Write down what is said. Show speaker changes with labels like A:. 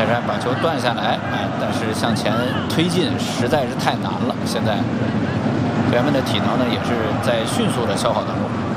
A: 山把球断下来，但是向前推进实在是太难了。现在队员们的体能呢，也是在迅速的消耗当中。